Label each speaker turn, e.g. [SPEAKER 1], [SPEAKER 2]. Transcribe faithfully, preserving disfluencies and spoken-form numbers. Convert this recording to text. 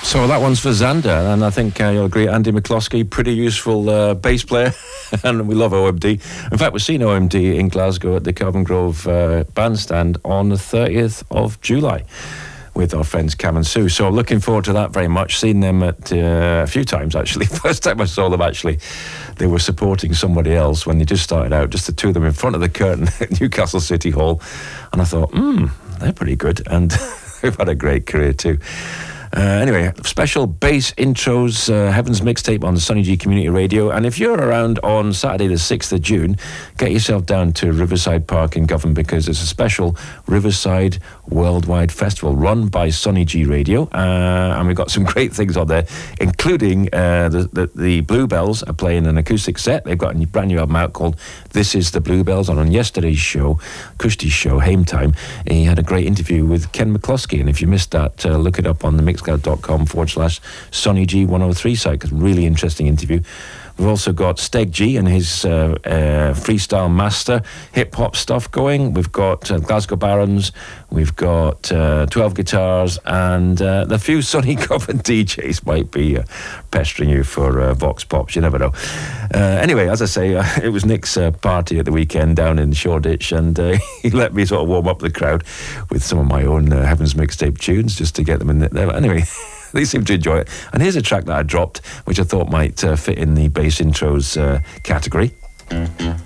[SPEAKER 1] So that one's for Xander, and I think uh, you'll agree, Andy McCloskey, pretty useful uh, bass player, and we love O M D. In fact, we're seeing O M D in Glasgow at the Carbon Grove uh, bandstand on the thirtieth of July with our friends Cam and Sue. So looking forward to that very much. Seen them at uh, a few times, actually. First time I saw them, actually, they were supporting somebody else when they just started out, just the two of them in front of the curtain at Newcastle City Hall. And I thought, hmm, they're pretty good. And they've had a great career too. Uh, anyway, special bass intros, uh, Heaven's Mixtape on the Sonny G Community Radio. And if you're around on Saturday the sixth of June, get yourself down to Riverside Park in Govan, because it's a special Riverside Worldwide Festival run by Sonny G Radio. Uh, and we've got some great things on there, including uh, the, the, the Bluebells are playing an acoustic set. They've got a brand new album out called This Is the Bluebells. And on yesterday's show, Kushti's show, Hame Time, he had a great interview with Ken McCloskey. And if you missed that, uh, look it up on the mix dot com forward slash Sonny G one oh three site, because really interesting interview. We've also got Steg G and his uh, uh, freestyle master hip hop stuff going. We've got uh, Glasgow Barons, we've got uh, twelve guitars, and uh, the few Sonny Govan D Js might be uh, pestering you for uh, Vox Pops, you never know. Uh, anyway, as I say, uh, it was Nick's uh, party at the weekend down in Shoreditch, and uh, he let me sort of warm up the crowd with some of my own uh, Heaven's Mixtape tunes just to get them in there. Anyway, they seem to enjoy it. And here's a track that I dropped, which I thought might uh, fit in the bass intros uh, category.